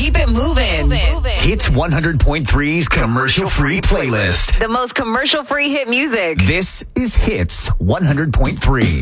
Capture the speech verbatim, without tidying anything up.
keep it moving. Hits one hundred point three's commercial-free playlist. The most commercial-free hit music. This is Hits one hundred point three.